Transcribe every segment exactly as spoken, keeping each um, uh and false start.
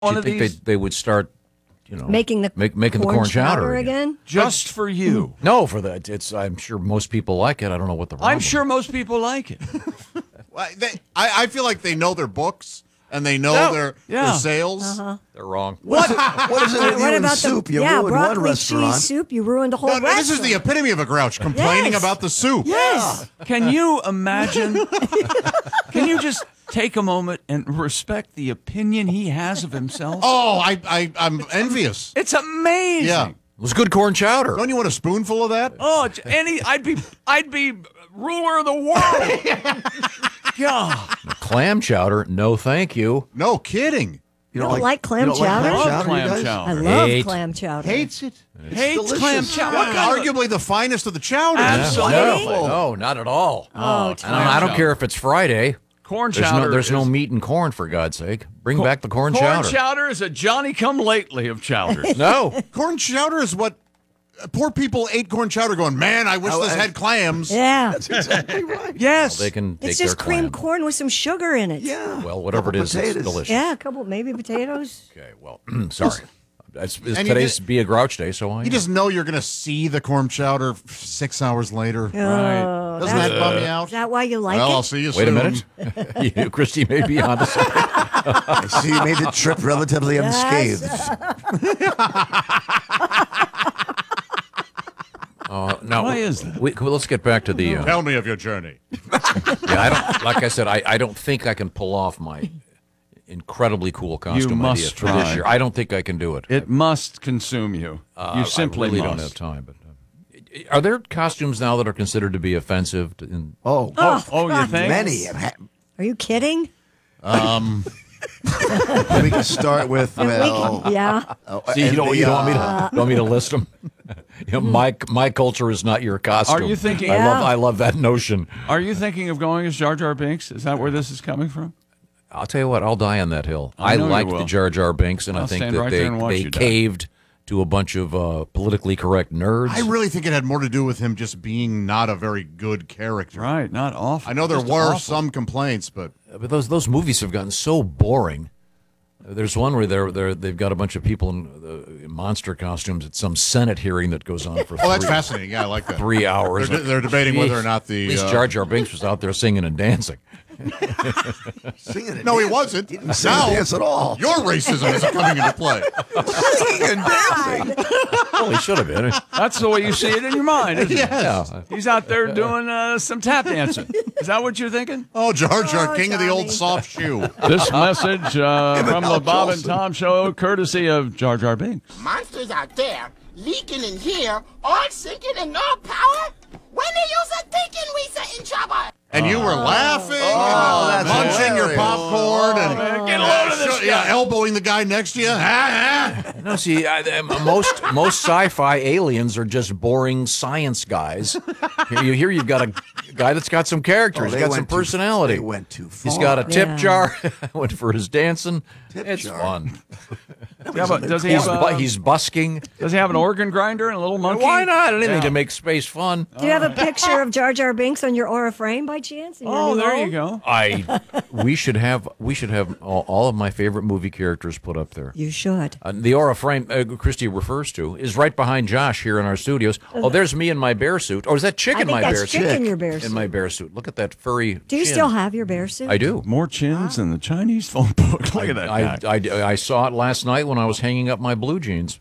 Do One you of think these they, they would start, you know, Making the make, making corn the corn chowder, chowder again? again? just for you. No, for that. It's. I'm sure most people like it. I don't know what the problem I'm sure most people like it. Well, they, I, I feel like they know their books and they know No. their, Yeah. their sales. Uh-huh. They're wrong. What, what is it with you What and about soup? the You yeah, ruined one broccoli restaurant. cheese soup? You ruined the whole No, no, restaurant. this is the epitome of a grouch complaining Yes. about the soup. Yes. Can you imagine? Can you just take a moment and respect the opinion he has of himself? Oh, I, I, I'm envious. It's amazing. Yeah. It was good corn chowder. Don't you want a spoonful of that? Oh, it's- any I'd be I'd be ruler of the world. God. Clam chowder, no thank you. No kidding. You don't like clam you don't chowder? Like Love clam chowder, clam you guys? chowder. I love Hate. clam chowder. Hates it. Hates delicious. clam chowder. What kind of- Arguably the finest of the chowders. Absolutely. No, no, not at all. Oh, And I don't care if it's Friday. Corn There's chowder. no, there's no is- meat and corn, for God's sake. Bring back the corn, corn chowder. chowder is a Johnny come lately of chowders. No. Corn chowder is what uh, poor people ate corn chowder going, man, I wish Oh, this I- had clams. Yeah. That's exactly right. Yes. They can take It's just their creamed clam. corn with some sugar in it. Yeah. Well, whatever it Couple is, it's potatoes. delicious. Yeah, a couple, maybe potatoes. Okay, well, sorry. It's, it's And you today's get- Be a Grouch Day, so I You just know you're going to see the corn chowder f- six hours later. Right. Oh, Doesn't that's- that bum me out? Is that why you like well, it? I'll see you Wait soon. a minute. you, Christy may be on to something. I see you made the trip relatively unscathed. Uh, now, Why is that? We, well, let's get back to the. Uh, Tell me of your journey. yeah, I don't. Like I said, I, I don't think I can pull off my incredibly cool costume must idea for try. this year. I don't think I can do it. It must consume you. Uh, you simply I really must. don't have time. But uh, are there costumes now that are considered to be offensive? To, in, Oh, Oh, oh, you God. think? many. have ha- Are you kidding? We can start with, well, Yeah. oh, See, you and don't, the, you don't want me to uh, don't want me to list them. You know, my my culture is not your costume. Are you thinking- I love Yeah. I love that notion. Are you thinking of going as Jar Jar Binks? Is that where this is coming from? I'll tell you what. I'll die on that hill. I I, know you liked will. the Jar Jar Binks, and I'll I think stand that right they there and watch they you die. caved to a bunch of uh, politically correct nerds. I really think it had more to do with him just being not a very good character. Right, not awful. I know there Just were awful. some complaints, but But those those movies have gotten so boring. There's one where they're, they're they've got a bunch of people in, uh, in monster costumes at some Senate hearing that goes on for oh, that's three, fascinating. Yeah, I like that. three hours. They're, they're debating whether or not At the least uh, Jar Jar Binks was out there singing and dancing. singing and No, he dancing. wasn't. He didn't sing Now, and dance at all. Your racism is coming into play. Singing and dancing. Well, he should have been. That's the way you see it in your mind, isn't Yes. it? He's out there doing uh, some tap dancing. Is that what you're thinking? Oh, Jar Jar, Oh, king of the old Johnny. soft shoe. This message uh, from Al the Bob and Jolson. Tom Show, courtesy of Jar Jar Binks. Monsters out there, leaking in here, all sinking and no power? When they use a thinking, we set in trouble. And you were laughing Oh, and that's munching your hilarious. popcorn and man, get a load of this Sure, yeah, guy. elbowing the guy next to you. Ah, ah. No, see, I, I- most most sci-fi aliens are just boring science guys. Here, you, here you've got a guy that's got some character. Oh, He's they got went some too- personality. they went too He's got a far. tip Yeah. jar. Went for his dancing. Tip it's jar. fun. Yeah, but does he He's, have bu- a, he's busking. does he have an organ grinder and a little monkey? Why not? Anything Yeah. to make space fun. Do you have a picture of Jar Jar Binks on your Aura frame by chance? in your Oh, new there home? you go. I. We should have. We should have all, all of my favorite movie characters put up there. You should. Uh, the aura frame uh, Christy refers to is right behind Josh here in our studios. Oh, there's me in my bear suit. Or is that chick I in think my that's bear chick suit? in your bear suit. In my bear suit. Look at that furry. Do you chin. still have your bear suit? I do. More chins than the Chinese phone book. Look at that I, guy. I, I saw it last night when I was hanging up my blue jeans.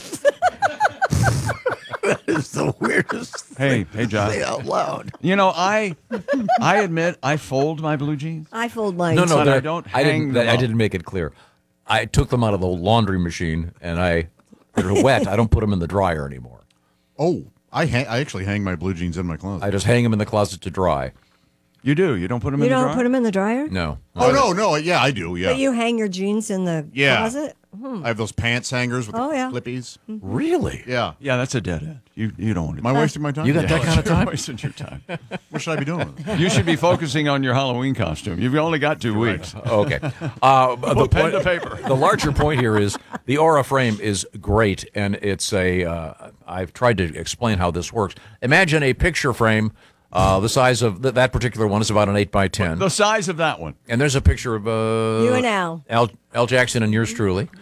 It's the weirdest Hey, hey, say Josh. out loud. You know, I, I admit I fold my blue jeans. I fold mine. No, no, But that- I don't I hang didn't. them I up. didn't make it clear. I took them out of the laundry machine and I. They're wet. I don't put them in the dryer anymore. Oh, I hang, I actually hang my blue jeans in my closet. I just hang them in the closet to dry. You do. You don't put them You in the don't dryer? put them in the dryer? No. oh no, no, yeah, I do. Yeah, But you hang your jeans in the Yeah. closet? I have those pants hangers with Oh, the yeah. clippies. Really? Yeah. Yeah, that's a dead end. You you don't want to Am I wasting my time? You got that kind of You're time? wasting your time. What should I be doing with it? You should be focusing on your Halloween costume. You've only got two weeks. Okay. Uh, the pen point, to paper. The larger point here is the Aura frame is great, and it's a. Uh, I've tried to explain how this works. Imagine a picture frame Uh, the size of th- that particular one is about an eight by ten. The size of that one. And there's a picture of uh, You and Al. Al, Al Jackson and yours truly.